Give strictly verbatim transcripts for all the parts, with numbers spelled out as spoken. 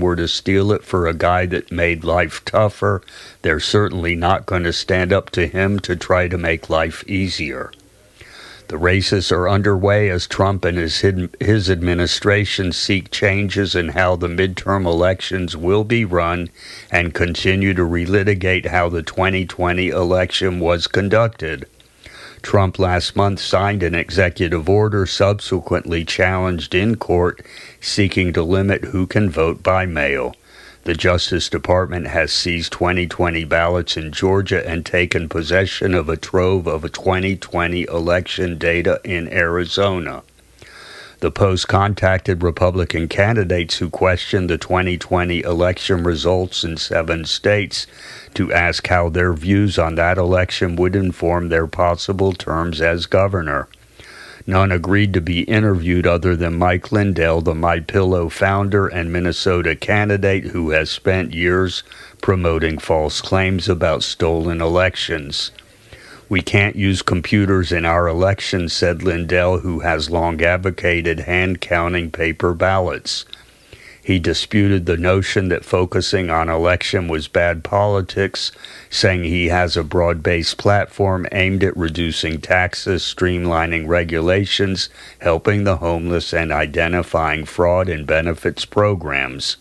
were to steal it for a guy that made life tougher, they're certainly not going to stand up to him to try to make life easier. The races are underway as Trump and his, his administration seek changes in how the midterm elections will be run and continue to relitigate how the twenty twenty election was conducted. Trump last month signed an executive order subsequently challenged in court, seeking to limit who can vote by mail. The Justice Department has seized twenty twenty ballots in Georgia and taken possession of a trove of twenty twenty election data in Arizona. The Post contacted Republican candidates who questioned the twenty twenty election results in seven states to ask how their views on that election would inform their possible terms as governor. None agreed to be interviewed other than Mike Lindell, the MyPillow founder and Minnesota candidate who has spent years promoting false claims about stolen elections. "We can't use computers in our elections," said Lindell, who has long advocated hand-counting paper ballots. He disputed the notion that focusing on election was bad politics, saying he has a broad-based platform aimed at reducing taxes, streamlining regulations, helping the homeless, and identifying fraud in benefits programs.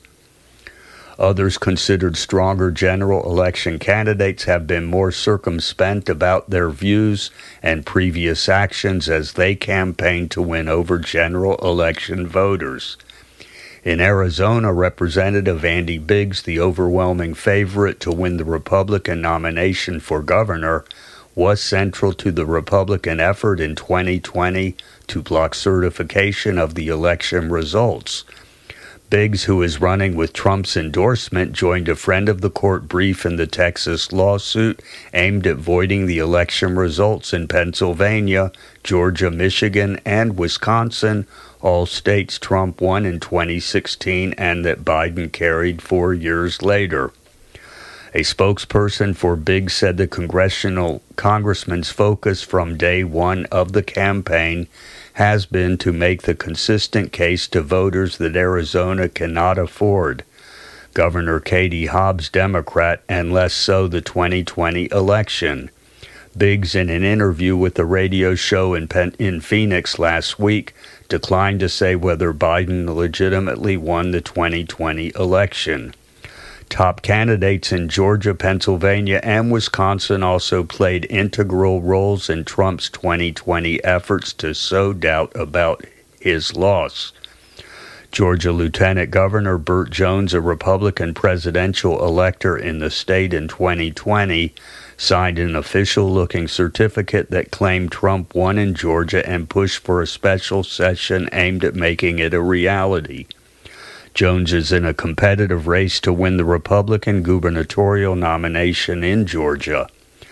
Others considered stronger general election candidates have been more circumspect about their views and previous actions as they campaigned to win over general election voters. In Arizona, Representative Andy Biggs, the overwhelming favorite to win the Republican nomination for governor, was central to the Republican effort in twenty twenty to block certification of the election results. Biggs, who is running with Trump's endorsement, joined a friend of the court brief in the Texas lawsuit aimed at voiding the election results in Pennsylvania, Georgia, Michigan, and Wisconsin, all states Trump won in twenty sixteen and that Biden carried four years later. A spokesperson for Biggs said the congressional congressman's focus from day one of the campaign has been to make the consistent case to voters that Arizona cannot afford Governor Katie Hobbs, Democrat, and less so the twenty twenty election. Biggs, in an interview with the radio show in, Pen- in Phoenix last week, declined to say whether Biden legitimately won the twenty twenty election. Top candidates in Georgia, Pennsylvania, and Wisconsin also played integral roles in Trump's twenty twenty efforts to sow doubt about his loss. Georgia Lieutenant Governor Burt Jones, a Republican presidential elector in the state in twenty twenty, signed an official-looking certificate that claimed Trump won in Georgia and pushed for a special session aimed at making it a reality. Jones is in a competitive race to win the Republican gubernatorial nomination in Georgia.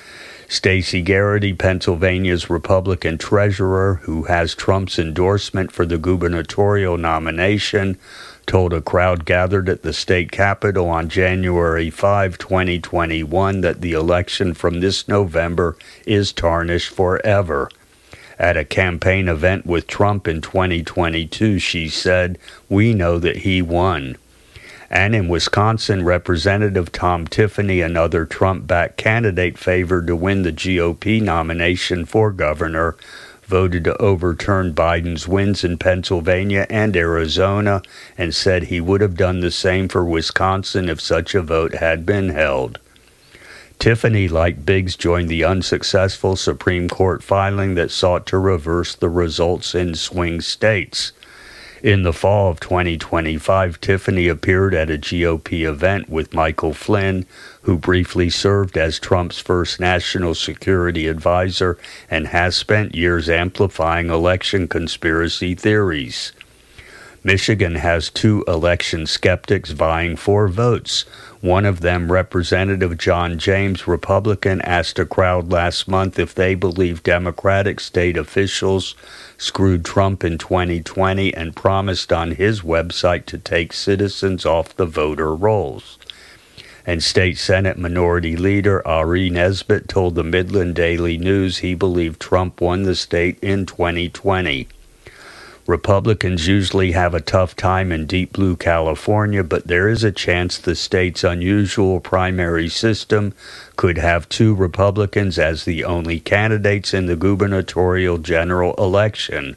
Stacey Garrity, Pennsylvania's Republican treasurer, who has Trump's endorsement for the gubernatorial nomination, told a crowd gathered at the state capitol on January fifth, twenty twenty-one, that the election from this November is tarnished forever. At a campaign event with Trump in twenty twenty-two, she said, "We know that he won." And in Wisconsin, Representative Tom Tiffany, another Trump-backed candidate favored to win the G O P nomination for governor, voted to overturn Biden's wins in Pennsylvania and Arizona and said he would have done the same for Wisconsin if such a vote had been held. Tiffany, like Biggs, joined the unsuccessful Supreme Court filing that sought to reverse the results in swing states. In the fall of twenty twenty-five, Tiffany appeared at a G O P event with Michael Flynn, who briefly served as Trump's first national security advisor and has spent years amplifying election conspiracy theories. Michigan has two election skeptics vying for votes. One of them, Representative John James, Republican, asked a crowd last month if they believe Democratic state officials screwed Trump in twenty twenty and promised on his website to take citizens off the voter rolls. And State Senate Minority Leader Ari Nesbitt told the Midland Daily News he believed Trump won the state in twenty twenty. Republicans usually have a tough time in deep blue California, but there is a chance the state's unusual primary system could have two Republicans as the only candidates in the gubernatorial general election.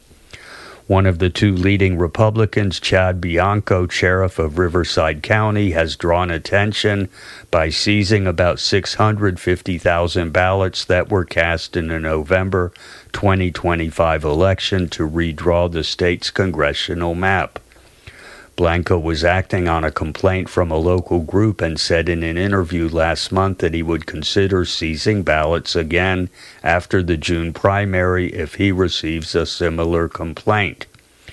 One of the two leading Republicans, Chad Bianco, sheriff of Riverside County, has drawn attention by seizing about six hundred fifty thousand ballots that were cast in the November twenty twenty-five election to redraw the state's congressional map. Blanco was acting on a complaint from a local group and said in an interview last month that he would consider seizing ballots again after the June primary if he receives a similar complaint.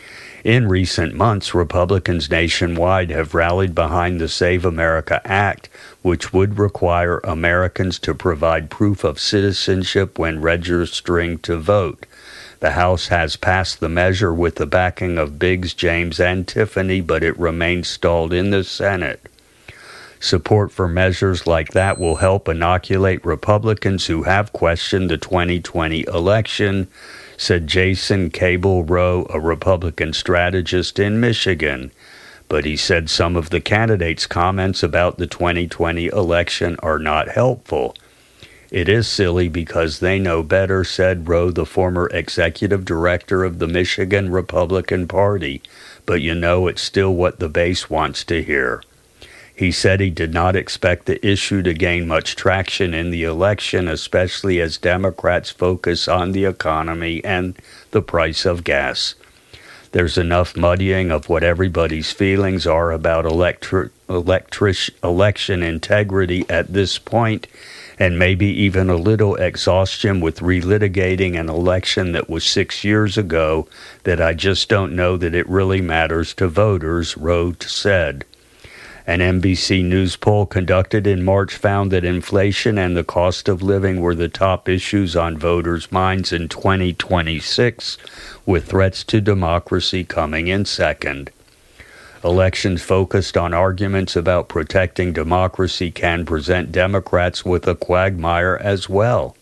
In recent months, Republicans nationwide have rallied behind the Save America Act, which would require Americans to provide proof of citizenship when registering to vote. The House has passed the measure with the backing of Biggs, James, and Tiffany, but it remains stalled in the Senate. Support for measures like that will help inoculate Republicans who have questioned the twenty twenty election, said Jason Cable Rowe, a Republican strategist in Michigan. But he said some of the candidates' comments about the twenty twenty election are not helpful. It is silly because they know better, said Rowe, the former executive director of the Michigan Republican Party, but you know it's still what the base wants to hear. He said he did not expect the issue to gain much traction in the election, especially as Democrats focus on the economy and the price of gas. There's enough muddying of what everybody's feelings are about electri- electric- election integrity at this point, and maybe even a little exhaustion with relitigating an election that was six years ago, that I just don't know that it really matters to voters, Rowe said. An N B C News poll conducted in March found that inflation and the cost of living were the top issues on voters' minds in twenty twenty-six, with threats to democracy coming in second. Elections focused on arguments about protecting democracy can present Democrats with a quagmire as well.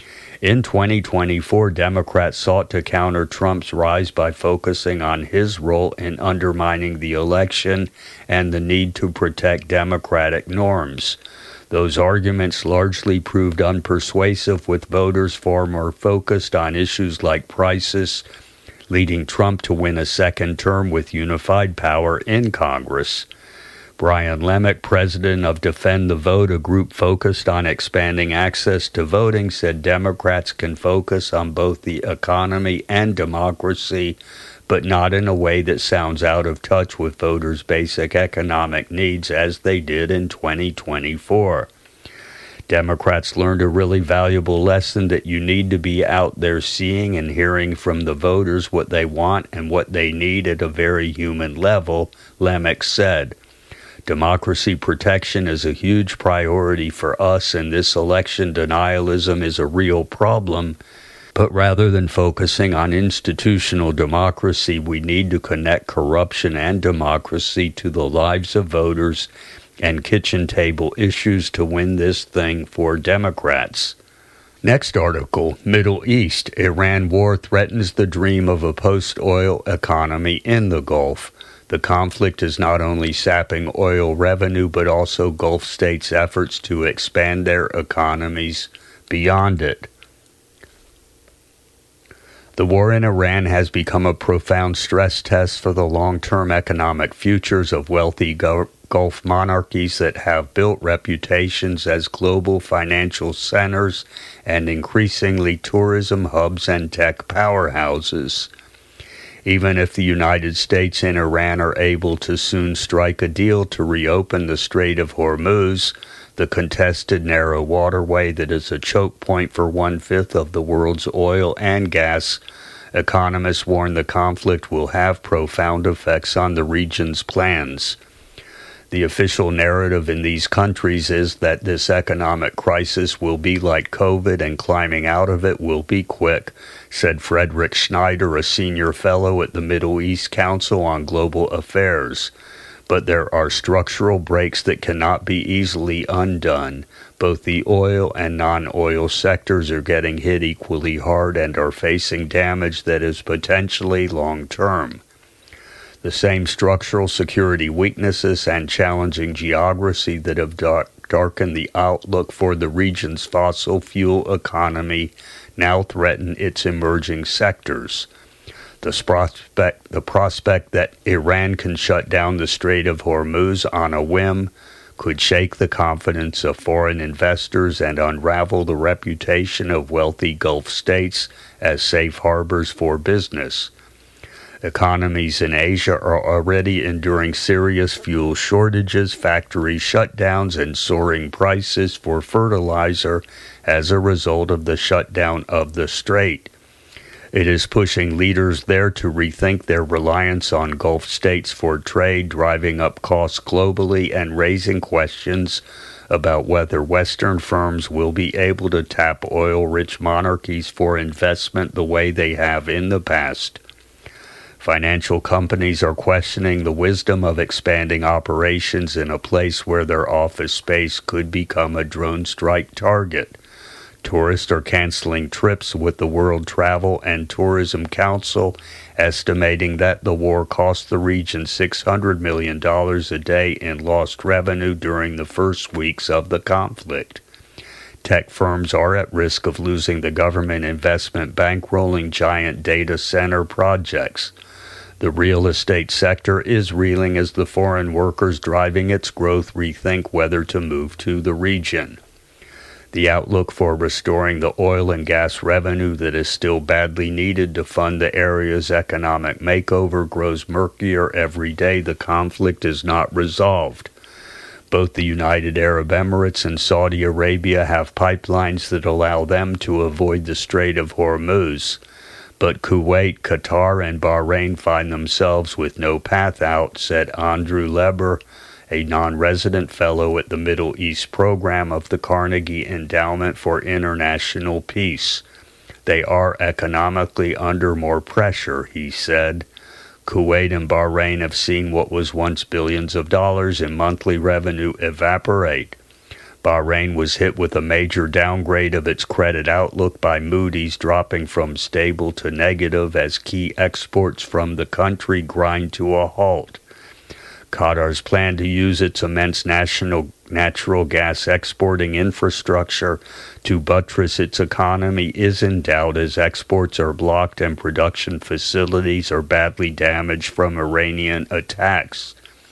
In twenty twenty-four, Democrats sought to counter Trump's rise by focusing on his role in undermining the election and the need to protect democratic norms. Those arguments largely proved unpersuasive, with voters far more focused on issues like prices, leading Trump to win a second term with unified power in Congress. Brian Lemick, president of Defend the Vote, a group focused on expanding access to voting, said Democrats can focus on both the economy and democracy, but not in a way that sounds out of touch with voters' basic economic needs as they did in twenty twenty-four. Democrats learned a really valuable lesson that you need to be out there seeing and hearing from the voters what they want and what they need at a very human level, Lemick said. Democracy protection is a huge priority for us, and this election denialism is a real problem. But rather than focusing on institutional democracy, we need to connect corruption and democracy to the lives of voters and kitchen table issues to win this thing for Democrats. Next article, Middle East. Iran war threatens the dream of a post-oil economy in the Gulf. The conflict is not only sapping oil revenue, but also Gulf states' efforts to expand their economies beyond it. The war in Iran has become a profound stress test for the long-term economic futures of wealthy Gulf monarchies that have built reputations as global financial centers and increasingly tourism hubs and tech powerhouses. Even if the United States and Iran are able to soon strike a deal to reopen the Strait of Hormuz, the contested narrow waterway that is a choke point for one-fifth of the world's oil and gas, economists warn the conflict will have profound effects on the region's plans. The official narrative in these countries is that this economic crisis will be like COVID and climbing out of it will be quick, said Frederick Schneider, a senior fellow at the Middle East Council on Global Affairs. but there are structural breaks that cannot be easily undone. Both the oil and non-oil sectors are getting hit equally hard and are facing damage that is potentially long-term. The same structural security weaknesses and challenging geography that have dark, darkened the outlook for the region's fossil fuel economy now threaten its emerging sectors. The prospect, the prospect that Iran can shut down the Strait of Hormuz on a whim could shake the confidence of foreign investors and unravel the reputation of wealthy Gulf states as safe harbors for business. Economies in Asia are already enduring serious fuel shortages, factory shutdowns, and soaring prices for fertilizer as a result of the shutdown of the strait. It is pushing leaders there to rethink their reliance on Gulf states for trade, driving up costs globally and raising questions about whether Western firms will be able to tap oil-rich monarchies for investment the way they have in the past. Financial companies are questioning the wisdom of expanding operations in a place where their office space could become a drone strike target. Tourists are canceling trips, with the World Travel and Tourism Council estimating that the war cost the region six hundred million dollars a day in lost revenue during the first weeks of the conflict. Tech firms are at risk of losing the government investment bankrolling giant data center projects. The real estate sector is reeling as the foreign workers driving its growth rethink whether to move to the region. The outlook for restoring the oil and gas revenue that is still badly needed to fund the area's economic makeover grows murkier every day the conflict is not resolved. Both the United Arab Emirates and Saudi Arabia have pipelines that allow them to avoid the Strait of Hormuz, but Kuwait, Qatar, and Bahrain find themselves with no path out, said Andrew Leber, a non-resident fellow at the Middle East program of the Carnegie Endowment for International Peace. They are economically under more pressure, he said. Kuwait and Bahrain have seen what was once billions of dollars in monthly revenue evaporate. Bahrain was hit with a major downgrade of its credit outlook by Moody's, dropping from stable to negative as key exports from the country grind to a halt. Qatar's plan to use its immense national natural gas exporting infrastructure to buttress its economy is in doubt as exports are blocked and production facilities are badly damaged from Iranian attacks.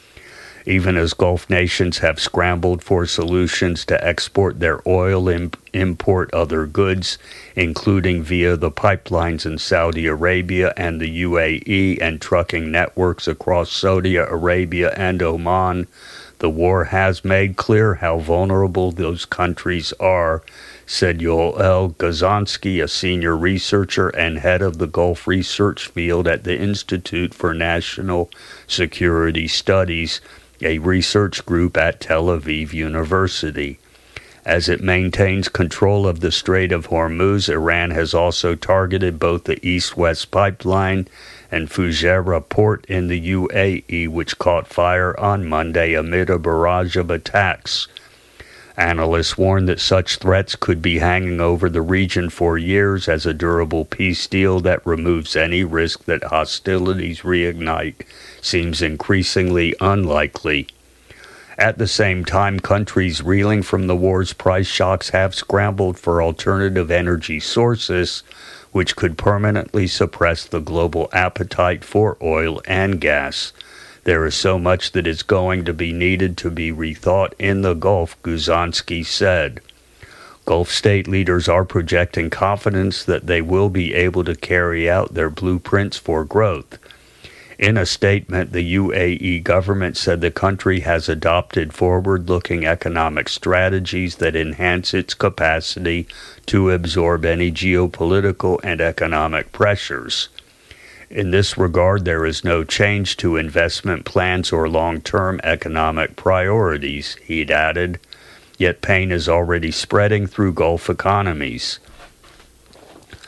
Even as Gulf nations have scrambled for solutions to export their oil and import other goods, including via the pipelines in Saudi Arabia and the U A E and trucking networks across Saudi Arabia and Oman, the war has made clear how vulnerable those countries are, said Yoel Gazanski, a senior researcher and head of the Gulf research field at the Institute for National Security Studies, a research group at Tel Aviv University. As it maintains control of the Strait of Hormuz, Iran has also targeted both the East-West pipeline and Fujairah port in the U A E, which caught fire on Monday amid a barrage of attacks. Analysts warn that such threats could be hanging over the region for years as a durable peace deal that removes any risk that hostilities reignite seems increasingly unlikely. At the same time, countries reeling from the war's price shocks have scrambled for alternative energy sources, which could permanently suppress the global appetite for oil and gas. There is so much that is going to be needed to be rethought in the Gulf, Guzanski said. Gulf state leaders are projecting confidence that they will be able to carry out their blueprints for growth. In a statement, the U A E government said the country has adopted forward-looking economic strategies that enhance its capacity to absorb any geopolitical and economic pressures. In this regard, there is no change to investment plans or long-term economic priorities, he'd added, yet pain is already spreading through Gulf economies.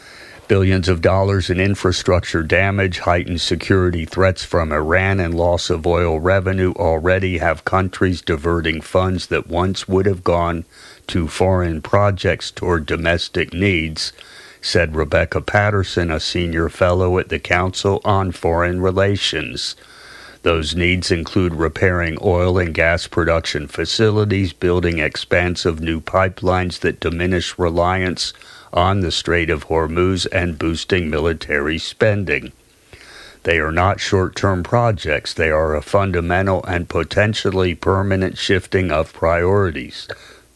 Billions of dollars in infrastructure damage, heightened security threats from Iran, and loss of oil revenue already have countries diverting funds that once would have gone to foreign projects toward domestic needs, said Rebecca Patterson, a senior fellow at the Council on Foreign Relations. Those needs include repairing oil and gas production facilities, building expansive new pipelines that diminish reliance on the Strait of Hormuz, and boosting military spending. They are not short-term projects. They are a fundamental and potentially permanent shifting of priorities.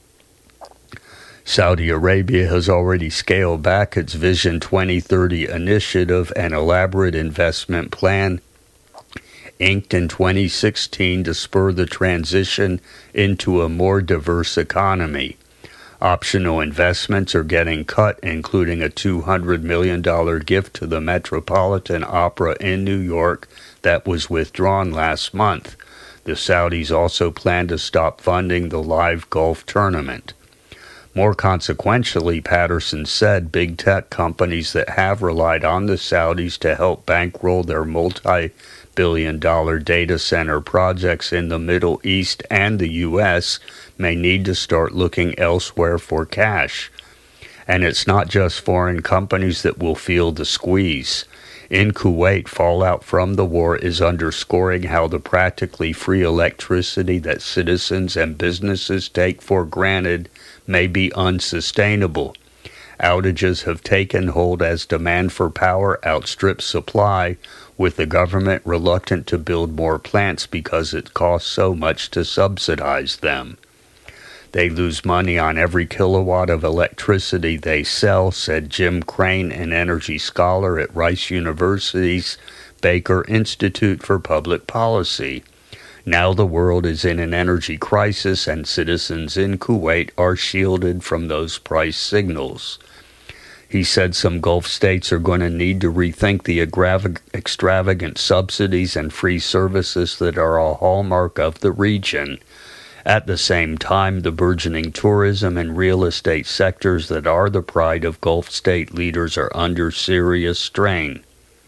Saudi Arabia has already scaled back its Vision twenty thirty initiative, an elaborate investment plan inked in twenty sixteen to spur the transition into a more diverse economy. Optional investments are getting cut, including a two hundred million dollars gift to the Metropolitan Opera in New York that was withdrawn last month. The Saudis also plan to stop funding the live golf tournament. More consequentially, Patterson said, big tech companies that have relied on the Saudis to help bankroll their multi-billion dollar data center projects in the Middle East and the U S may need to start looking elsewhere for cash. And it's not just foreign companies that will feel the squeeze. In Kuwait, fallout from the war is underscoring how the practically free electricity that citizens and businesses take for granted may be unsustainable. Outages have taken hold as demand for power outstrips supply, with the government reluctant to build more plants because it costs so much to subsidize them. They lose money on every kilowatt of electricity they sell, said Jim Crane, an energy scholar at Rice University's Baker Institute for Public Policy. Now the world is in an energy crisis, and citizens in Kuwait are shielded from those price signals. He said some Gulf states are going to need to rethink the extravagant subsidies and free services that are a hallmark of the region. At the same time, the burgeoning tourism and real estate sectors that are the pride of Gulf state leaders are under serious strain.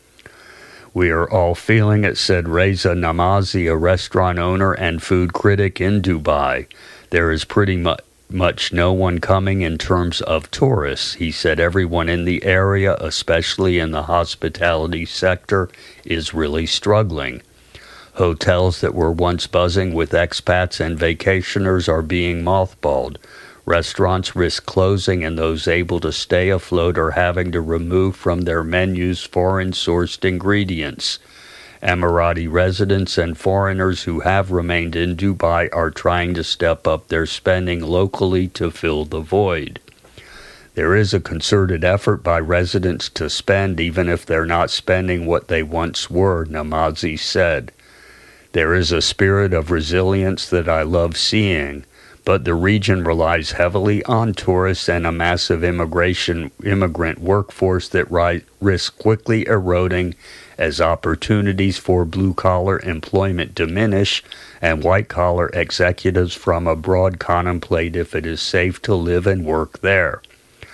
We are all feeling it, said Reza Namazi, a restaurant owner and food critic in Dubai. There is pretty mu- much no one coming in terms of tourists. He said everyone in the area, especially in the hospitality sector, is really struggling. Hotels that were once buzzing with expats and vacationers are being mothballed. Restaurants risk closing, and those able to stay afloat are having to remove from their menus foreign-sourced ingredients. Emirati residents and foreigners who have remained in Dubai are trying to step up their spending locally to fill the void. There is a concerted effort by residents to spend even if they're not spending what they once were, Namazi said. There is a spirit of resilience that I love seeing, but the region relies heavily on tourists and a massive immigration immigrant workforce that ri- risks quickly eroding as opportunities for blue-collar employment diminish and white-collar executives from abroad contemplate if it is safe to live and work there.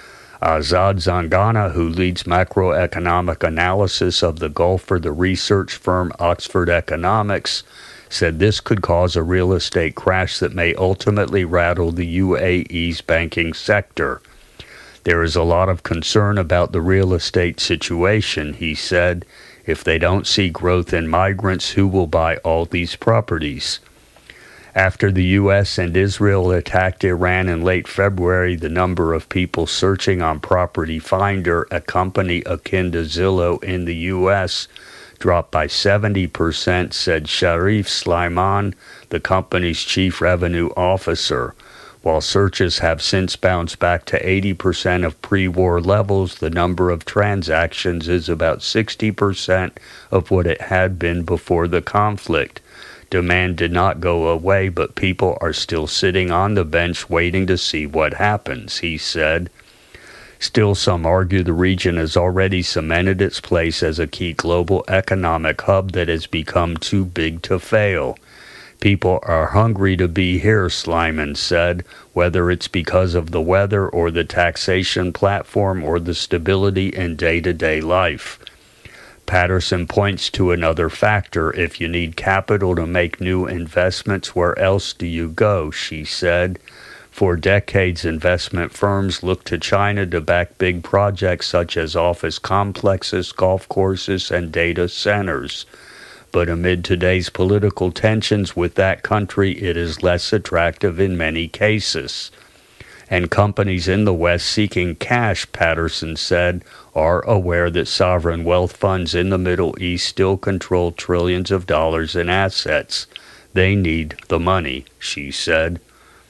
Azad Zangana, who leads macroeconomic analysis of the Gulf for the research firm Oxford Economics, said this could cause a real estate crash that may ultimately rattle the U A E's banking sector. There is a lot of concern about the real estate situation, he said. If they don't see growth in migrants, who will buy all these properties? After the U S and Israel attacked Iran in late February, the number of people searching on Property Finder, a company akin to Zillow in the U S, dropped by seventy percent, said Sharif Sleiman, the company's chief revenue officer. While searches have since bounced back to eighty percent of pre-war levels, the number of transactions is about sixty percent of what it had been before the conflict. Demand did not go away, but people are still sitting on the bench waiting to see what happens, he said. Still, some argue the region has already cemented its place as a key global economic hub that has become too big to fail. People are hungry to be here, Slyman said, whether it's because of the weather or the taxation platform or the stability in day-to-day life. Patterson points to another factor. If you need capital to make new investments, where else do you go, she said. For decades, investment firms looked to China to back big projects such as office complexes, golf courses, and data centers. But amid today's political tensions with that country, it is less attractive in many cases. And companies in the West seeking cash, Patterson said, are aware that sovereign wealth funds in the Middle East still control trillions of dollars in assets. They need the money, she said.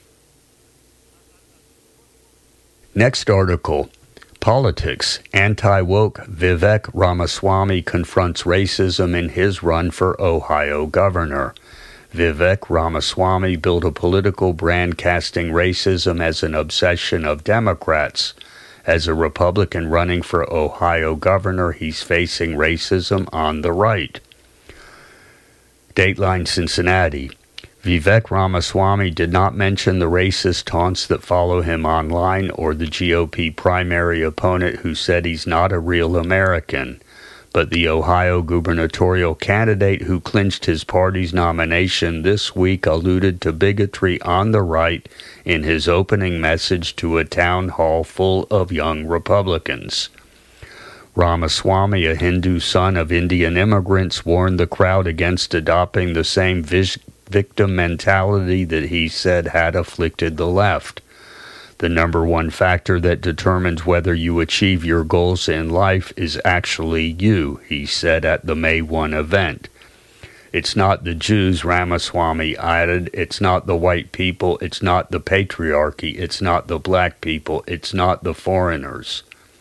Next article. Politics. Anti-woke Vivek Ramaswamy confronts racism in his run for Ohio governor. Vivek Ramaswamy built a political brand casting racism as an obsession of Democrats. As a Republican running for Ohio governor, he's facing racism on the right. Dateline Cincinnati. Vivek Ramaswamy did not mention the racist taunts that follow him online or the G O P primary opponent who said he's not a real American. But the Ohio gubernatorial candidate who clinched his party's nomination this week alluded to bigotry on the right in his opening message to a town hall full of young Republicans. Ramaswamy, a Hindu son of Indian immigrants, warned the crowd against adopting the same vis- victim mentality that he said had afflicted the left. The number one factor that determines whether you achieve your goals in life is actually you, he said at the May first event. It's not the Jews, Ramaswamy added. It's not the white people. It's not the patriarchy. It's not the black people. It's not the foreigners.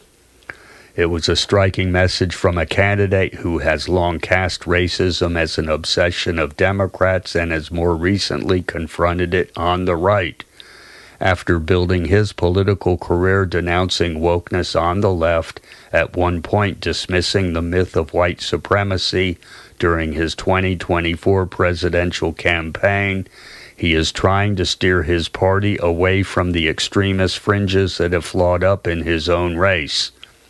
It was a striking message from a candidate who has long cast racism as an obsession of Democrats and has more recently confronted it on the right. After building his political career denouncing wokeness on the left, at one point dismissing the myth of white supremacy during his twenty twenty-four presidential campaign, he is trying to steer his party away from the extremist fringes that have flawed up in his own race.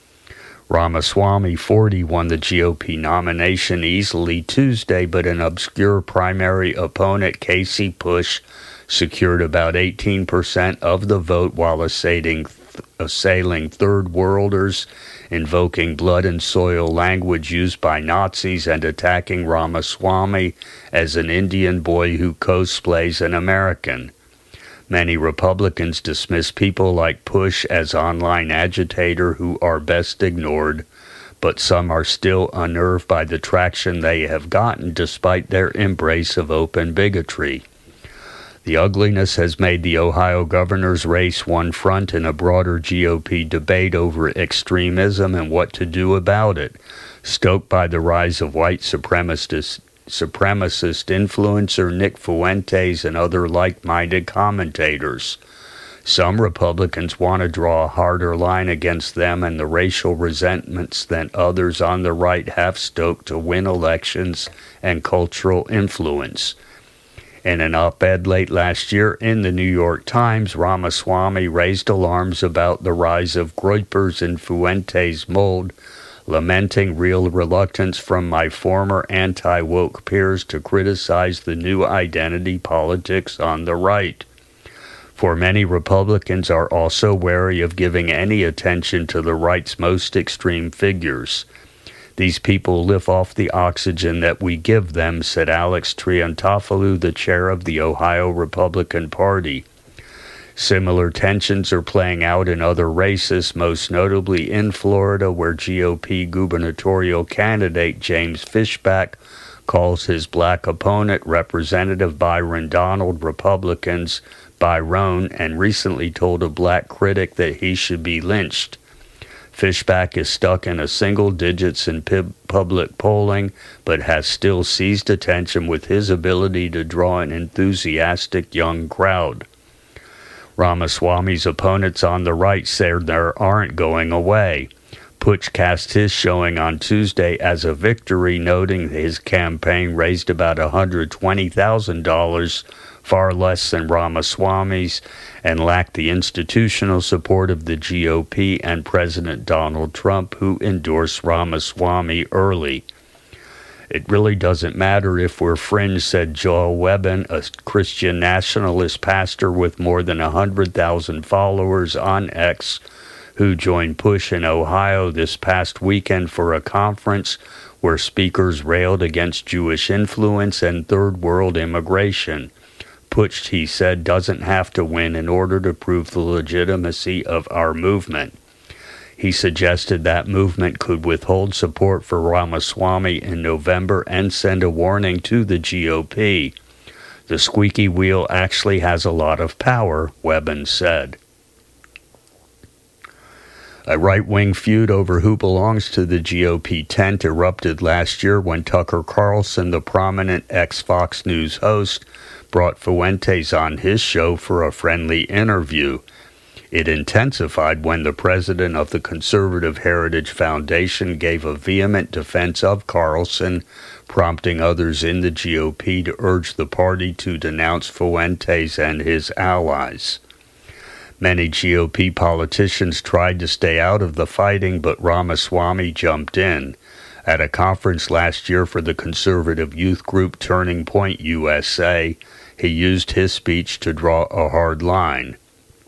Ramaswamy, forty, won the G O P nomination easily Tuesday, but an obscure primary opponent, Casey Push, secured about eighteen percent of the vote while assailing, assailing third worlders, invoking blood and soil language used by Nazis, and attacking Ramaswamy as an Indian boy who cosplays an American. Many Republicans dismiss people like Push as online agitator who are best ignored, but some are still unnerved by the traction they have gotten despite their embrace of open bigotry. The ugliness has made the Ohio governor's race one front in a broader G O P debate over extremism and what to do about it, stoked by the rise of white supremacist, supremacist influencer Nick Fuentes and other like-minded commentators. Some Republicans want to draw a harder line against them and the racial resentments that others on the right have stoked to win elections and cultural influence. In an op-ed late last year in the New York Times, Ramaswamy raised alarms about the rise of Groyper's and Fuentes' mold, lamenting real reluctance from my former anti-woke peers to criticize the new identity politics on the right. For many Republicans are also wary of giving any attention to the right's most extreme figures. These people live off the oxygen that we give them, said Alex Triantafylou, the chair of the Ohio Republican Party. Similar tensions are playing out in other races, most notably in Florida, where G O P gubernatorial candidate James Fishback calls his black opponent, Representative Byron Donald, Republicans Byron, and recently told a black critic that he should be lynched. Fishback is stuck in a single digits in pib- public polling, but has still seized attention with his ability to draw an enthusiastic young crowd. Ramaswamy's opponents on the right say they aren't going away. Putsch cast his showing on Tuesday as a victory, noting his campaign raised about one hundred twenty thousand dollars, far less than Ramaswamy's, and lacked the institutional support of the G O P and President Donald Trump, who endorsed Ramaswamy early. It really doesn't matter if we're fringe, said Joel Webbin, a Christian nationalist pastor with more than one hundred thousand followers on X, who joined Putsch in Ohio this past weekend for a conference where speakers railed against Jewish influence and third world immigration. Putsch, he said, doesn't have to win in order to prove the legitimacy of our movement. He suggested that movement could withhold support for Ramaswamy in November and send a warning to the G O P. The squeaky wheel actually has a lot of power, Webbin said. A right-wing feud over who belongs to the G O P tent erupted last year when Tucker Carlson, the prominent ex-Fox News host, brought Fuentes on his show for a friendly interview. It intensified when the president of the Conservative Heritage Foundation gave a vehement defense of Carlson, prompting others in the G O P to urge the party to denounce Fuentes and his allies. Many G O P politicians tried to stay out of the fighting, but Ramaswamy jumped in. At a conference last year for the conservative youth group Turning Point U S A, he used his speech to draw a hard line.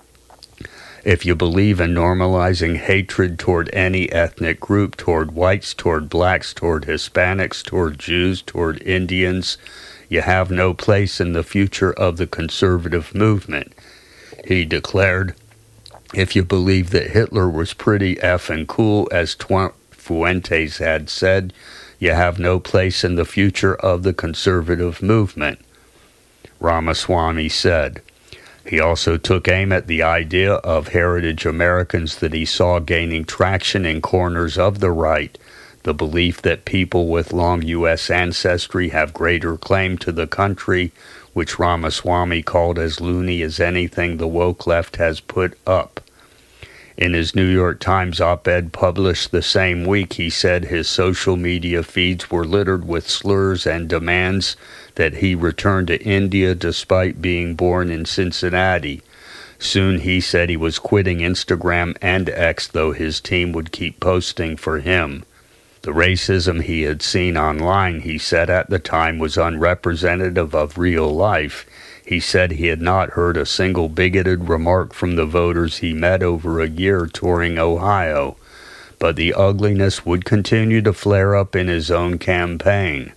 If you believe in normalizing hatred toward any ethnic group, toward whites, toward blacks, toward Hispanics, toward Jews, toward Indians, you have no place in the future of the conservative movement, he declared. If you believe that Hitler was pretty effing cool, as Tw- Fuentes had said, you have no place in the future of the conservative movement, Ramaswamy said. He also took aim at the idea of heritage Americans that he saw gaining traction in corners of the right, the belief that people with long U S ancestry have greater claim to the country, which Ramaswamy called as loony as anything the woke left has put up. In his New York Times op-ed published the same week, he said his social media feeds were littered with slurs and demands that he return to India despite being born in Cincinnati. Soon he said he was quitting Instagram and X, though his team would keep posting for him. The racism he had seen online, he said at the time, was unrepresentative of real life. He said he had not heard a single bigoted remark from the voters he met over a year touring Ohio, but the ugliness would continue to flare up in his own campaign.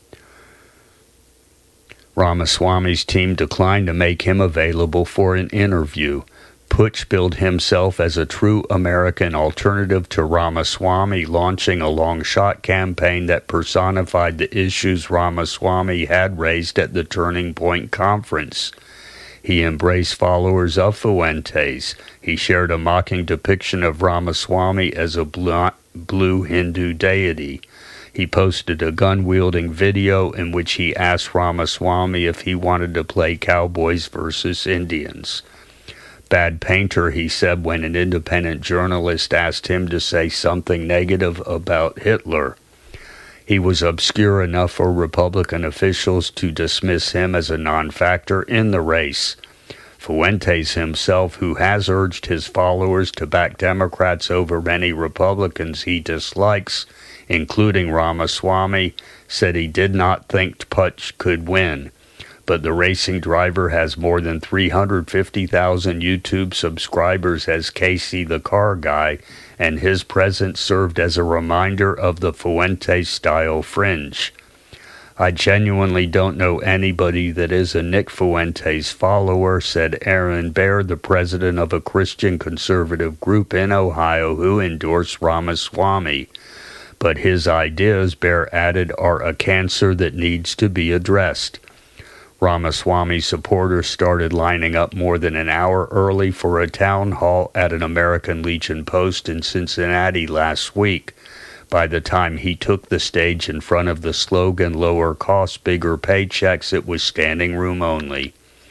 Ramaswamy's team declined to make him available for an interview. Putsch billed himself as a true American alternative to Ramaswamy, launching a long-shot campaign that personified the issues Ramaswamy had raised at the Turning Point conference. He embraced followers of Fuentes. He shared a mocking depiction of Ramaswamy as a blue Hindu deity. He posted a gun-wielding video in which he asked Ramaswamy if he wanted to play Cowboys versus Indians. Bad painter, he said when an independent journalist asked him to say something negative about Hitler. He was obscure enough for Republican officials to dismiss him as a non-factor in the race. Fuentes himself, who has urged his followers to back Democrats over any Republicans he dislikes, including Ramaswamy, said he did not think Putsch could win. But the racing driver has more than three hundred fifty thousand YouTube subscribers as Casey the Car Guy, and his presence served as a reminder of the Fuentes-style fringe. I genuinely don't know anybody that is a Nick Fuentes follower, said Aaron Baer, the president of a Christian conservative group in Ohio who endorsed Ramaswamy. But his ideas, Baer added, are a cancer that needs to be addressed. Ramaswamy supporters started lining up more than an hour early for a town hall at an American Legion post in Cincinnati last week. By the time he took the stage in front of the slogan, "Lower costs, bigger paychecks," it was standing room only.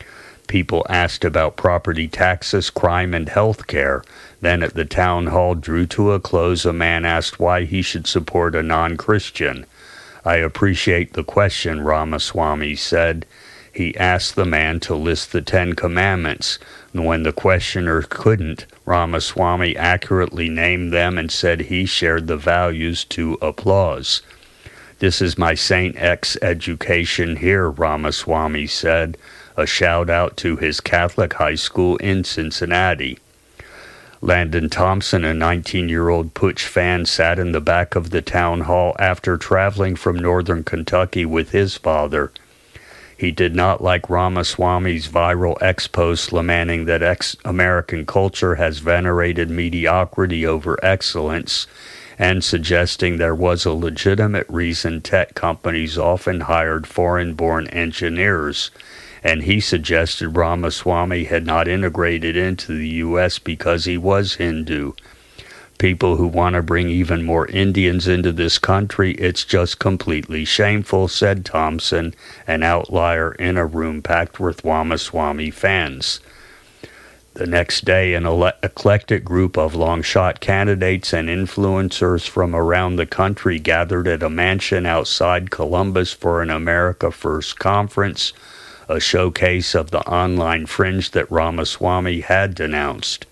People asked about property taxes, crime, and health care. Then at the town hall drew to a close, a man asked why he should support a non-Christian. I appreciate the question, Ramaswamy said. He asked the man to list the Ten Commandments. When the questioner couldn't, Ramaswamy accurately named them and said he shared the values to applause. This is my Saint X education here, Ramaswamy said, a shout-out to his Catholic high school in Cincinnati. Landon Thompson, a nineteen-year-old Putsch fan, sat in the back of the town hall after traveling from northern Kentucky with his father. He did not like Ramaswamy's viral X-post lamenting that ex-American culture has venerated mediocrity over excellence and suggesting there was a legitimate reason tech companies often hired foreign-born engineers, and he suggested Ramaswamy had not integrated into the U S because he was Hindu. People who want to bring even more Indians into this country, it's just completely shameful, said Thompson, an outlier in a room packed with Ramaswamy fans. The next day, an ele- eclectic group of long-shot candidates and influencers from around the country gathered at a mansion outside Columbus for an America First conference, a showcase of the online fringe that Ramaswamy had denounced.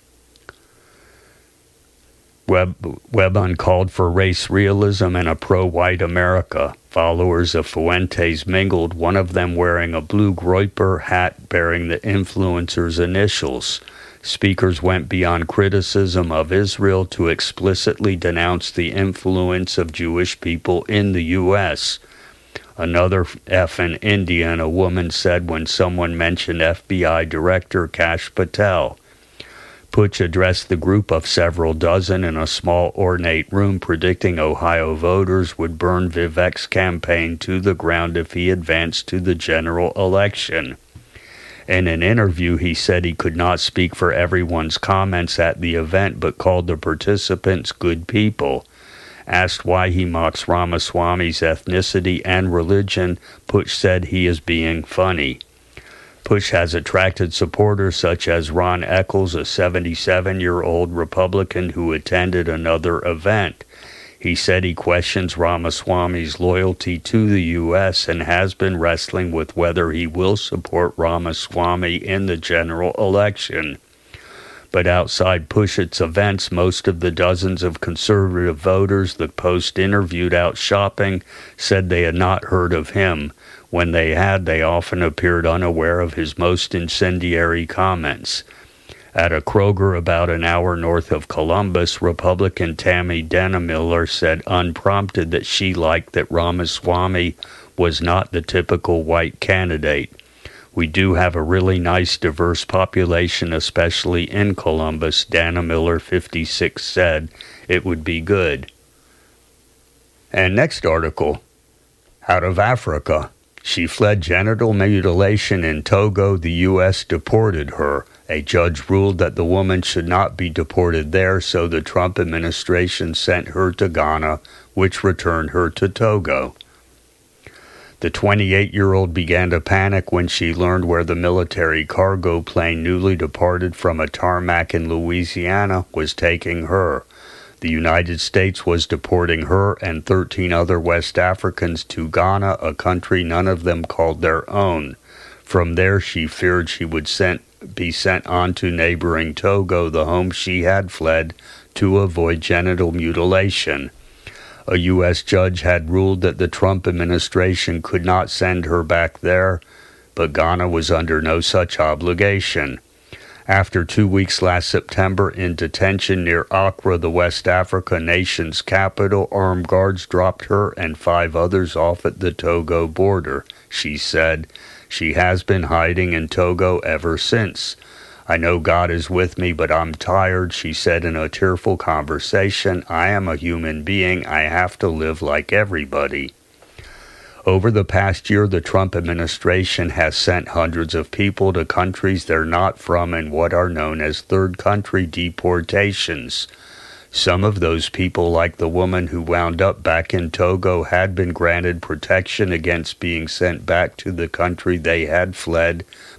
Web, Webon called for race realism and a pro-white America. Followers of Fuentes mingled, one of them wearing a blue Groyper hat bearing the influencer's initials. Speakers went beyond criticism of Israel to explicitly denounce the influence of Jewish people in the U S Another F in Indian, a woman said when someone mentioned F B I Director Kash Patel. Putsch addressed the group of several dozen in a small ornate room, predicting Ohio voters would burn Vivek's campaign to the ground if he advanced to the general election. In an interview, he said he could not speak for everyone's comments at the event, but called the participants good people. Asked why he mocks Ramaswamy's ethnicity and religion, Putsch said he is being funny. Putsch has attracted supporters such as Ron Eccles, a seventy-seven-year-old Republican who attended another event. He said he questions Ramaswamy's loyalty to the U S and has been wrestling with whether he will support Ramaswamy in the general election. But outside Putsch's events, most of the dozens of conservative voters the Post interviewed out shopping said they had not heard of him. When they had, they often appeared unaware of his most incendiary comments. At a Kroger about an hour north of Columbus, Republican Tammy Denimiller said unprompted that she liked that Ramaswamy was not the typical white candidate. We do have a really nice diverse population, especially in Columbus, Denimiller, fifty-six, said. It would be good. And next article, out of Africa. She fled genital mutilation in Togo. The U S deported her. A judge ruled that the woman should not be deported there, so the Trump administration sent her to Ghana, which returned her to Togo. The twenty-eight-year-old began to panic when she learned where the military cargo plane newly departed from a tarmac in Louisiana was taking her. The United States was deporting her and thirteen other West Africans to Ghana, a country none of them called their own. From there, she feared she would sent, be sent on to neighboring Togo, the home she had fled, to avoid genital mutilation. A U S judge had ruled that the Trump administration could not send her back there, but Ghana was under no such obligation. After two weeks last September in detention near Accra, the West Africa nation's capital, armed guards dropped her and five others off at the Togo border. She said she has been hiding in Togo ever since. I know God is with me, but I'm tired, she said in a tearful conversation. I am a human being. I have to live like everybody. Over the past year, the Trump administration has sent hundreds of people to countries they're not from in what are known as third country deportations. Some of those people, like the woman who wound up back in Togo, had been granted protection against being sent back to the country they had fled,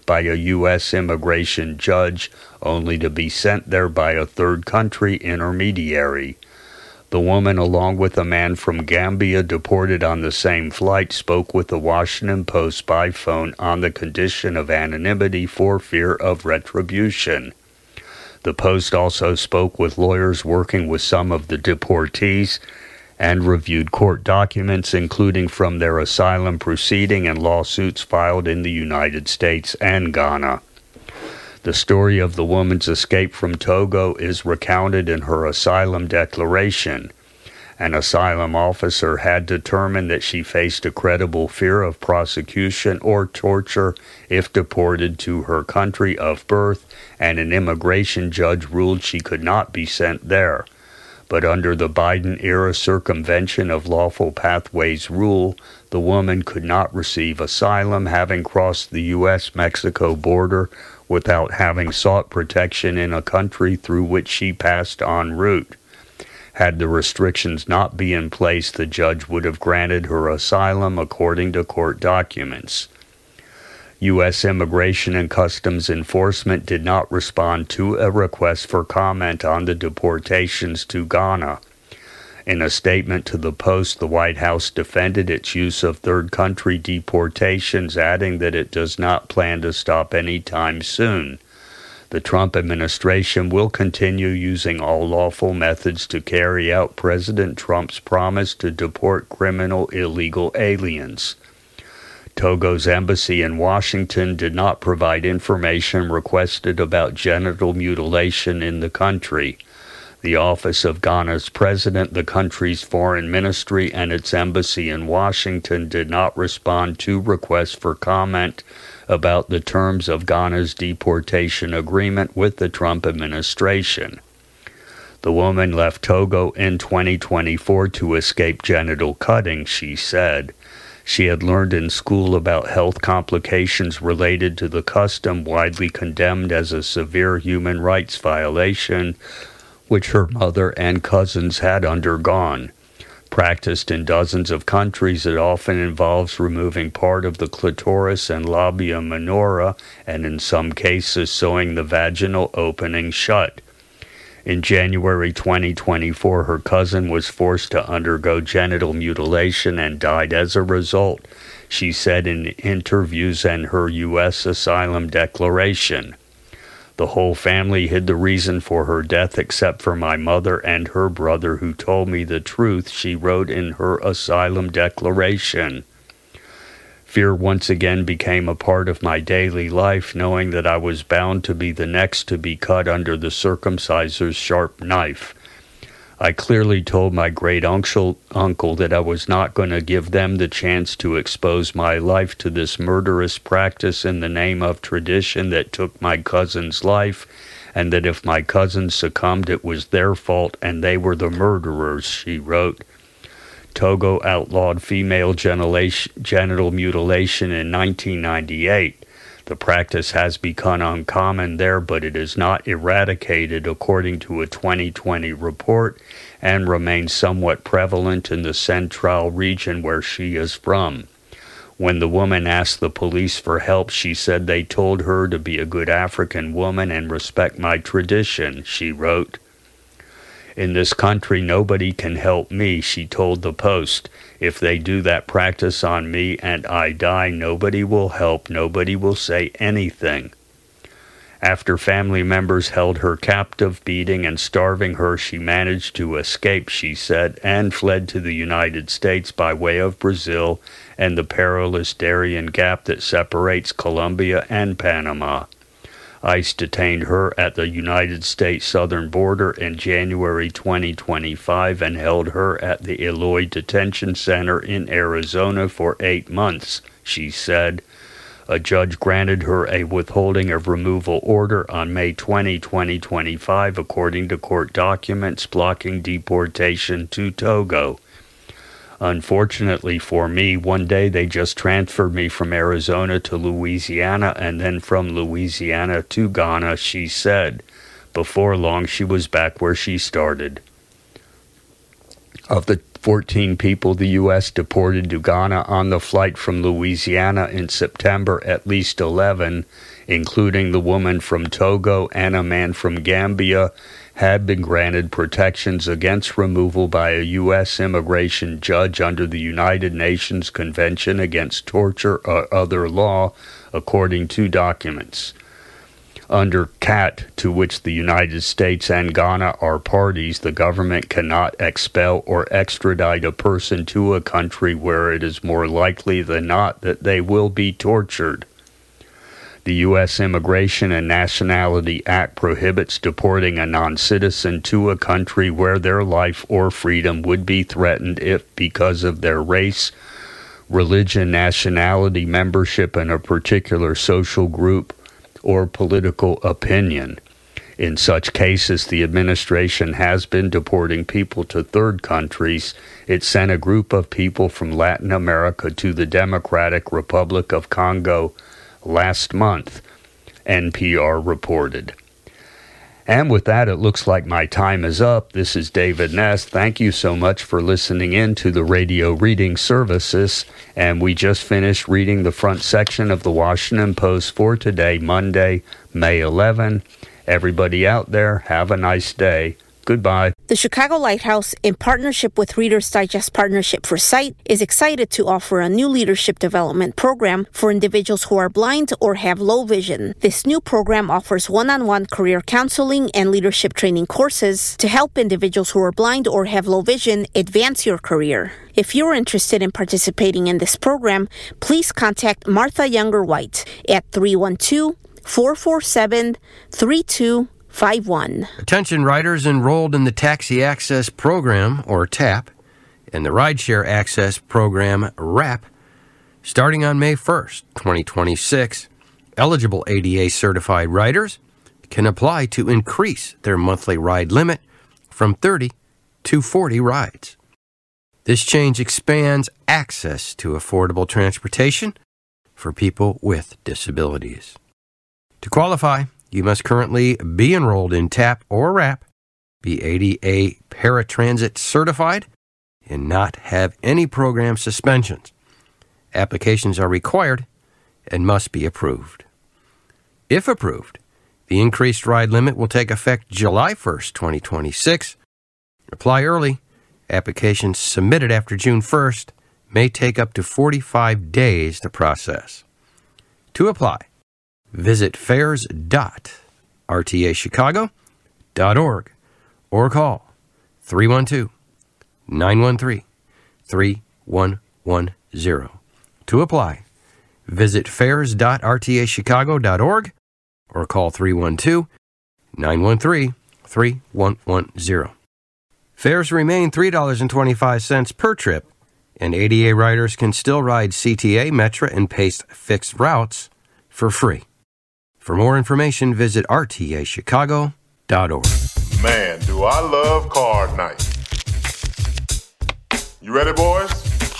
by a U S immigration judge, only to be sent there by a third country intermediary. The woman, along with a man from Gambia deported on the same flight, spoke with the Washington Post by phone on the condition of anonymity for fear of retribution. The Post also spoke with lawyers working with some of the deportees and reviewed court documents, including from their asylum proceeding and lawsuits filed in the United States and Ghana. The story of the woman's escape from Togo is recounted in her asylum declaration. An asylum officer had determined that she faced a credible fear of prosecution or torture if deported to her country of birth, and an immigration judge ruled she could not be sent there. But under the Biden-era circumvention of lawful pathways rule, the woman could not receive asylum, having crossed the U S Mexico border without having sought protection in a country through which she passed en route. Had the restrictions not been in place, the judge would have granted her asylum according to court documents. U S Immigration and Customs Enforcement did not respond to a request for comment on the deportations to Ghana. In a statement to the Post, the White House defended its use of third country deportations, adding that it does not plan to stop anytime soon. The Trump administration will continue using all lawful methods to carry out President Trump's promise to deport criminal illegal aliens. Togo's embassy in Washington did not provide information requested about genital mutilation in the country. The office of Ghana's president, the country's foreign ministry, and its embassy in Washington did not respond to requests for comment about the terms of Ghana's deportation agreement with the Trump administration. The woman left Togo in twenty twenty-four to escape genital cutting, she said. She had learned in school about health complications related to the custom, widely condemned as a severe human rights violation, which her mother and cousins had undergone. Practiced in dozens of countries, it often involves removing part of the clitoris and labia minora, and in some cases sewing the vaginal opening shut. In January twenty twenty-four, her cousin was forced to undergo genital mutilation and died as a result, she said in interviews and her U S asylum declaration. The whole family hid the reason for her death except for my mother and her brother, who told me the truth, she wrote in her asylum declaration. Fear once again became a part of my daily life, knowing that I was bound to be the next to be cut under the circumciser's sharp knife. I clearly told my great-uncle uncle that I was not going to give them the chance to expose my life to this murderous practice in the name of tradition that took my cousin's life, and that if my cousin succumbed, it was their fault and they were the murderers, she wrote. Togo outlawed female genital mutilation in nineteen ninety-eight. The practice has become uncommon there, but it is not eradicated, according to a twenty twenty report, and remains somewhat prevalent in the Central region where she is from. When the woman asked the police for help, she said they told her to be a good African woman and respect my tradition, she wrote. In this country, nobody can help me, she told the Post. If they do that practice on me and I die, nobody will help, nobody will say anything. After family members held her captive, beating and starving her, she managed to escape, she said, and fled to the United States by way of Brazil and the perilous Darien Gap that separates Colombia and Panama. ICE detained her at the United States southern border in January twenty twenty-five and held her at the Eloy Detention Center in Arizona for eight months, she said. A judge granted her a withholding of removal order on May twentieth, twenty twenty-five, according to court documents, blocking deportation to Togo. Unfortunately for me, one day they just transferred me from Arizona to Louisiana and then from Louisiana to Ghana, she said. Before long, she was back where she started. Of the fourteen people the U S deported to Ghana on the flight from Louisiana in September, at least eleven, including the woman from Togo and a man from Gambia, had been granted protections against removal by a U S immigration judge under the United Nations Convention Against Torture or Other Law, according to documents. Under C A T, to which the United States and Ghana are parties, the government cannot expel or extradite a person to a country where it is more likely than not that they will be tortured. The U S Immigration and Nationality Act prohibits deporting a non-citizen to a country where their life or freedom would be threatened if, because of their race, religion, nationality, membership in a particular social group, or political opinion. In such cases, the administration has been deporting people to third countries. It sent a group of people from Latin America to the Democratic Republic of Congo last month, N P R reported. And with that, it looks like my time is up. This is David Ness. Thank you so much for listening in to the radio reading services. And we just finished reading the front section of the Washington Post for today, Monday, May eleventh. Everybody out there, have a nice day. Goodbye. The Chicago Lighthouse, in partnership with Reader's Digest Partnership for Sight, is excited to offer a new leadership development program for individuals who are blind or have low vision. This new program offers one-on-one career counseling and leadership training courses to help individuals who are blind or have low vision advance your career. If you're interested in participating in this program, please contact Martha Younger White at three one two, four four seven, three two five one. Attention riders enrolled in the Taxi Access Program, or TAP, and the Rideshare Access Program, RAP, starting on May first, twenty twenty-six. Eligible A D A-certified riders can apply to increase their monthly ride limit from thirty to forty rides. This change expands access to affordable transportation for people with disabilities. To qualify, you must currently be enrolled in TAP or RAP, be A D A paratransit certified, and not have any program suspensions. Applications are required and must be approved. If approved, the increased ride limit will take effect July first, twenty twenty-six. Apply early. Applications submitted after June first may take up to forty-five days to process. To apply, visit fares dot r t a chicago dot org or call three one two, nine one three, three one one zero. To apply, visit fares dot r t a chicago dot org or call three one two, nine one three, three one one zero. Fares remain three dollars and twenty-five cents per trip, and A D A riders can still ride C T A, Metra, and PACE fixed routes for free. For more information, visit r t a chicago dot org. Man, do I love card night. You ready, boys?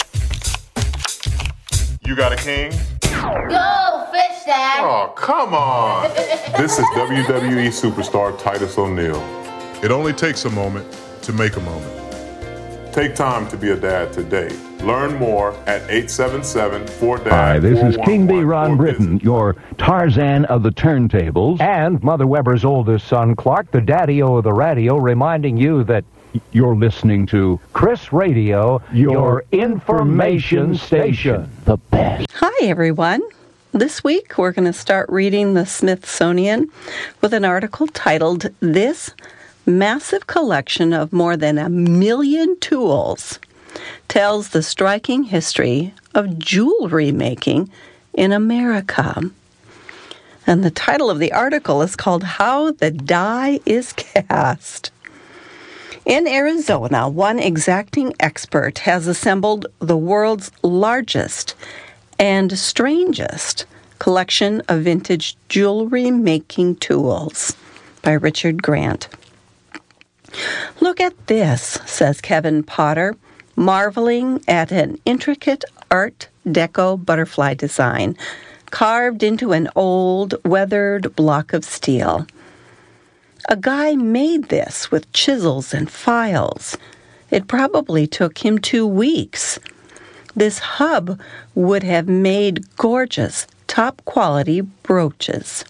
You got a king? Go, fish, Dad! Oh, come on! This is W W E superstar Titus O'Neil. It only takes a moment to make a moment. Take time to be a dad today. Learn more at eight seven seven, four D A D. Hi, this is King B. Ron Britton, your Tarzan of the turntables, and Mother Weber's oldest son, Clark, the daddy-o of the radio, reminding you that you're listening to Chris Radio, your, your information station. The best. Hi, everyone. This week, we're going to start reading the Smithsonian with an article titled, This Massive Collection of More Than a Million Tools Tells the Striking History of Jewelry Making in America. And the title of the article is called How the Die is Cast. In Arizona, one exacting expert has assembled the world's largest and strangest collection of vintage jewelry making tools by Richard Grant. Look at this, says Kevin Potter, marveling at an intricate Art Deco butterfly design carved into an old, weathered block of steel. A guy made this with chisels and files. It probably took him two weeks. This hub would have made gorgeous top-quality brooches.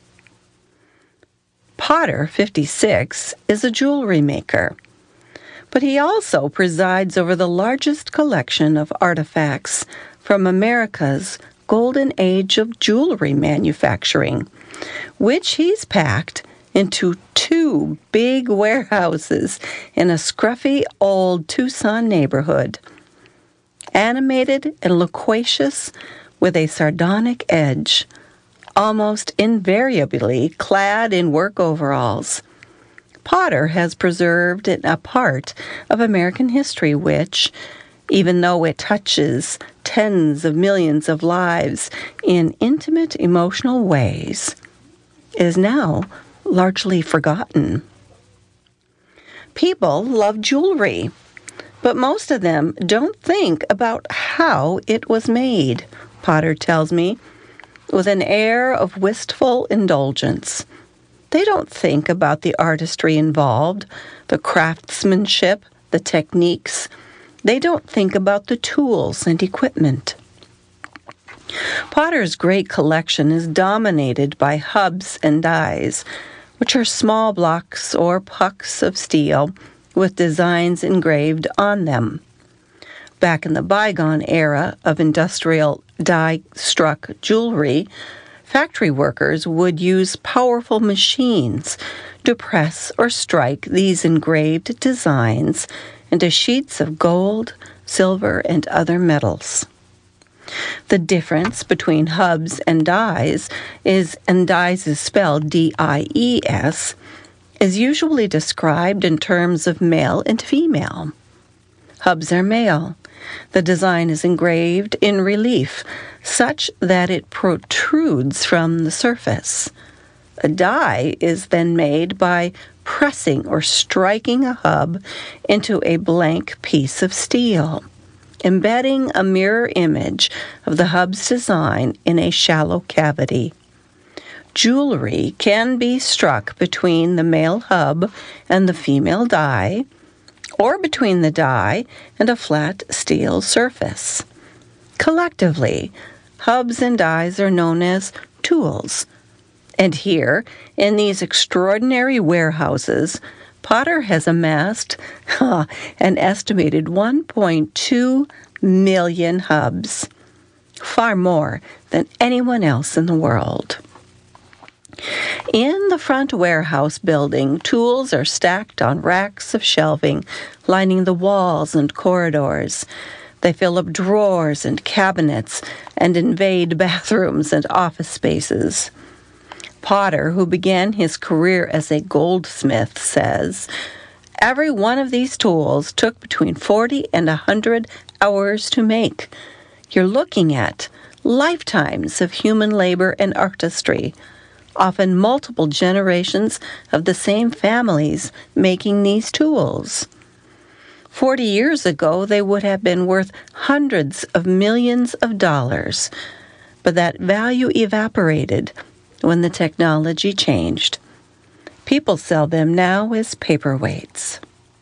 Potter, fifty-six, is a jewelry maker, but he also presides over the largest collection of artifacts from America's golden age of jewelry manufacturing, which he's packed into two big warehouses in a scruffy old Tucson neighborhood. Animated and loquacious with a sardonic edge, almost invariably clad in work overalls, Potter has preserved a part of American history which, even though it touches tens of millions of lives in intimate, emotional ways, is now largely forgotten. People love jewelry, but most of them don't think about how it was made, Potter tells me, with an air of wistful indulgence. They don't think about the artistry involved, the craftsmanship, the techniques. They don't think about the tools and equipment. Potter's great collection is dominated by hubs and dies, which are small blocks or pucks of steel with designs engraved on them. Back in the bygone era of industrial die-struck jewelry, factory workers would use powerful machines to press or strike these engraved designs into sheets of gold, silver, and other metals. The difference between hubs and dies is, and dies is spelled D I E S, is usually described in terms of male and female. Hubs are male. The design is engraved in relief, such that it protrudes from the surface. A die is then made by pressing or striking a hub into a blank piece of steel, embedding a mirror image of the hub's design in a shallow cavity. Jewelry can be struck between the male hub and the female die, or between the die and a flat steel surface. Collectively, hubs and dies are known as tools. And here, in these extraordinary warehouses, Potter has amassed huh, an estimated one point two million hubs, far more than anyone else in the world. In the front warehouse building, tools are stacked on racks of shelving, lining the walls and corridors. They fill up drawers and cabinets and invade bathrooms and office spaces. Potter, who began his career as a goldsmith, says, "Every one of these tools took between forty and one hundred hours to make. You're looking at lifetimes of human labor and artistry, often multiple generations of the same families making these tools. Forty years ago, they would have been worth hundreds of millions of dollars, but that value evaporated when the technology changed. People sell them now as paperweights."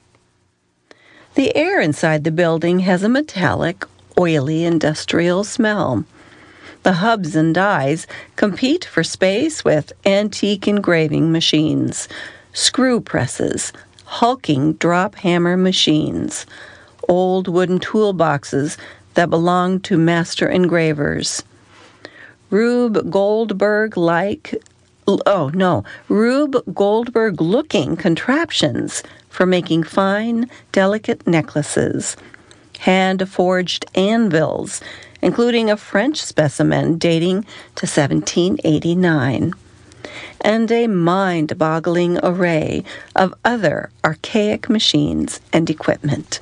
The air inside the building has a metallic, oily, industrial smell. The hubs and dies compete for space with antique engraving machines, screw presses, hulking drop hammer machines, old wooden toolboxes that belonged to master engravers. Rube Goldberg-like, oh no, Rube Goldberg-looking contraptions for making fine, delicate necklaces, hand-forged anvils, including a French specimen dating to seventeen eighty-nine, and a mind-boggling array of other archaic machines and equipment.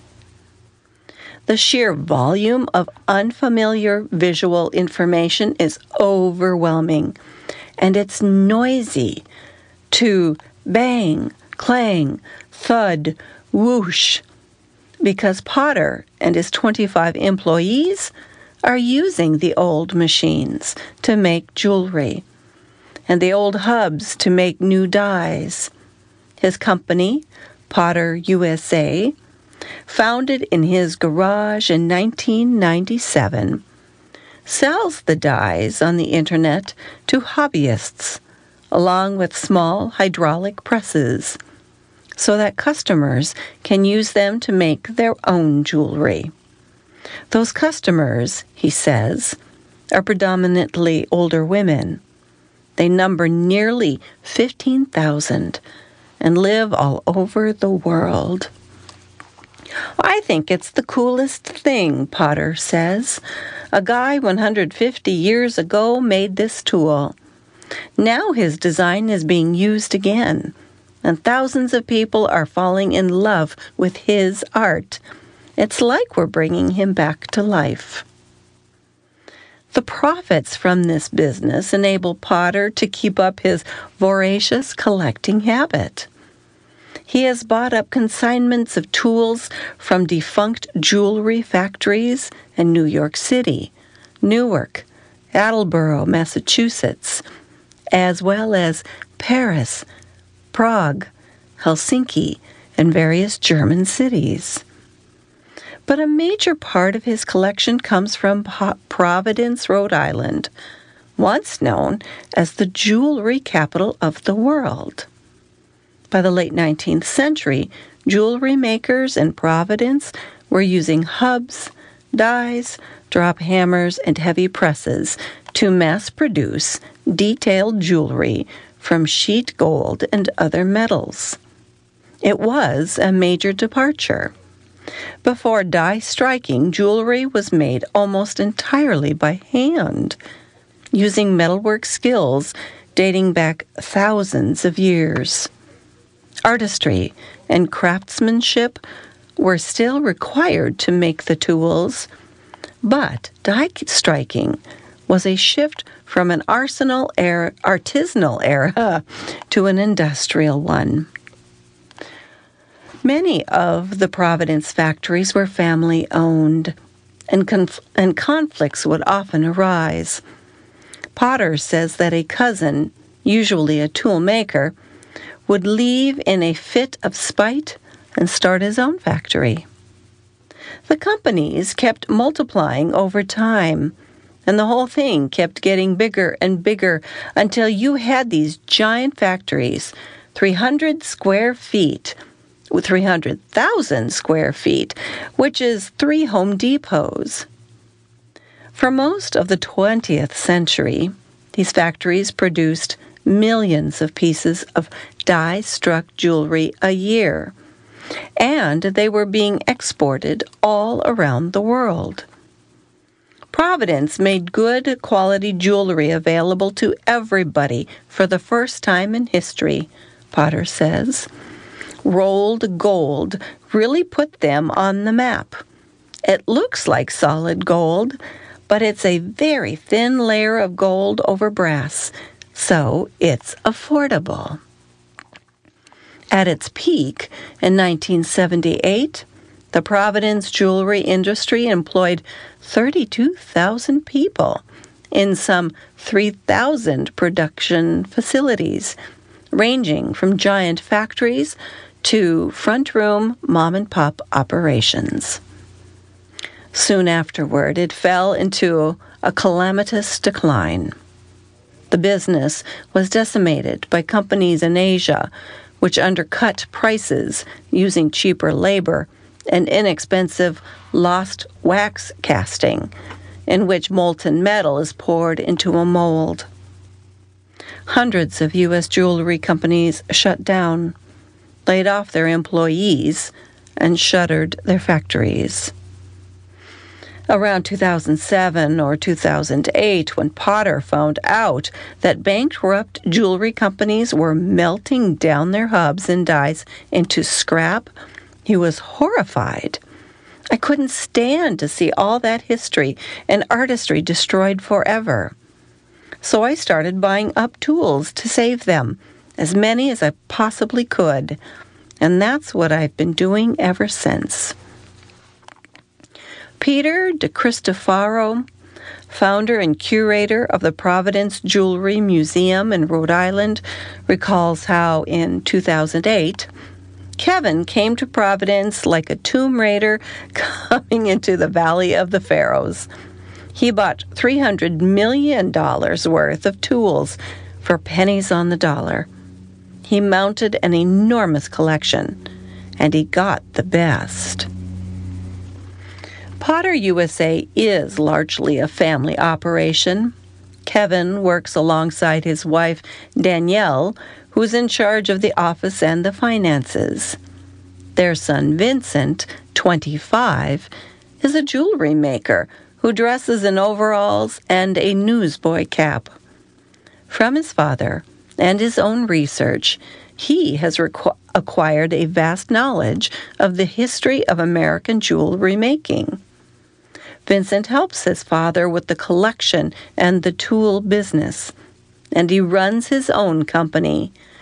The sheer volume of unfamiliar visual information is overwhelming, and it's noisy to bang, clang, thud, whoosh, because Potter and his twenty-five employees are using the old machines to make jewelry, and the old hubs to make new dies. His company, Potter U S A, founded in his garage in nineteen ninety-seven, sells the dies on the internet to hobbyists, along with small hydraulic presses, so that customers can use them to make their own jewelry. Those customers, he says, are predominantly older women. They number nearly fifteen thousand and live all over the world. I think it's the coolest thing, Potter says. A guy one hundred fifty years ago made this tool. Now his design is being used again, and thousands of people are falling in love with his art. It's like we're bringing him back to life. The profits from this business enable Potter to keep up his voracious collecting habit. He has bought up consignments of tools from defunct jewelry factories in New York City, Newark, Attleboro, Massachusetts, as well as Paris, Prague, Helsinki, and various German cities. But a major part of his collection comes from Providence, Rhode Island, once known as the jewelry capital of the world. By the late nineteenth century, jewelry makers in Providence were using hubs, dies, drop hammers, and heavy presses to mass-produce detailed jewelry from sheet gold and other metals. It was a major departure. Before die striking, jewelry was made almost entirely by hand, using metalwork skills dating back thousands of years. Artistry and craftsmanship were still required to make the tools, but die striking was a shift from an arsenal era, artisanal era to an industrial one. Many of the Providence factories were family-owned, and, conf- and conflicts would often arise. Potter says that a cousin, usually a tool maker, would leave in a fit of spite and start his own factory. The companies kept multiplying over time, and the whole thing kept getting bigger and bigger until you had these giant factories, three hundred square feet, with three hundred thousand square feet, which is three Home Depots. For most of the twentieth century, these factories produced millions of pieces of die-struck jewelry a year, and they were being exported all around the world. Providence made good quality jewelry available to everybody for the first time in history, Potter says. Rolled gold really put them on the map. It looks like solid gold, but it's a very thin layer of gold over brass, so it's affordable. At its peak in nineteen seventy-eight, the Providence jewelry industry employed thirty-two thousand people in some three thousand production facilities, ranging from giant factories to front-room mom-and-pop operations. Soon afterward, it fell into a calamitous decline. The business was decimated by companies in Asia, which undercut prices using cheaper labor and inexpensive lost wax casting, in which molten metal is poured into a mold. Hundreds of U S jewelry companies shut down, laid off their employees, and shuttered their factories. Around two thousand seven or two thousand eight, when Potter found out that bankrupt jewelry companies were melting down their hubs and dies into scrap, he was horrified. I couldn't stand to see all that history and artistry destroyed forever. So I started buying up tools to save them, as many as I possibly could, and that's what I've been doing ever since. Peter DeCristofaro, founder and curator of the Providence Jewelry Museum in Rhode Island, recalls how in two thousand eight, Kevin came to Providence like a Tomb Raider coming into the Valley of the Pharaohs. He bought three hundred million dollars worth of tools for pennies on the dollar. He mounted an enormous collection, and he got the best. Potter U S A is largely a family operation. Kevin works alongside his wife, Danielle, who's in charge of the office and the finances. Their son, Vincent, twenty-five, is a jewelry maker who dresses in overalls and a newsboy cap. From his father and his own research, he has requ- acquired a vast knowledge of the history of American jewelry making. Vincent helps his father with the collection and the tool business, and he runs his own company,